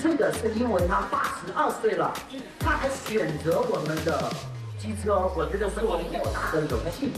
这个是因为他82岁了，他还选择我们的机车，我觉得是我莫大的荣幸。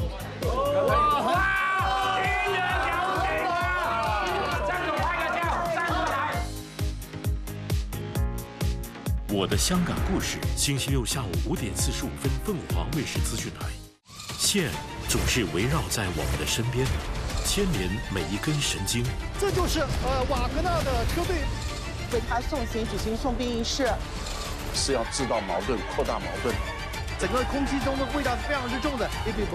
我的香港故事，星期六下午5点45分，凤凰卫视资讯台。线总是围绕在我们的身边，牵连每一根神经。 这就是瓦格纳的车队为他送行举行送殡仪式， 是要制造矛盾、扩大矛盾。 整个空气中的味道是非常之重的。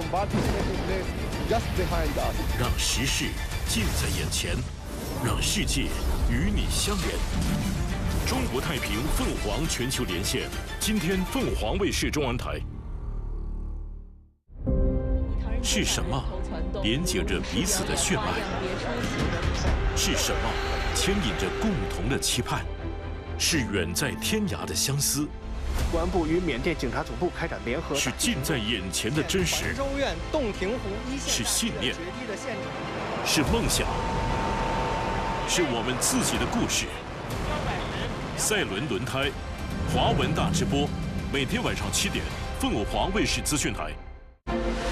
让时事近在眼前，让世界与你相连。中国太平凤凰全球连线，今天凤凰卫视中文台。是什么连接着彼此的血脉？是什么牵引着共同的期盼？是远在天涯的相思。 公安部与缅甸警察总部开展联合。 是近在眼前的真实。 州院洞庭湖一线。 是信念。是梦想。是我们自己的故事。赛伦轮胎，华文大直播，每天晚上7点，凤凰卫视资讯台。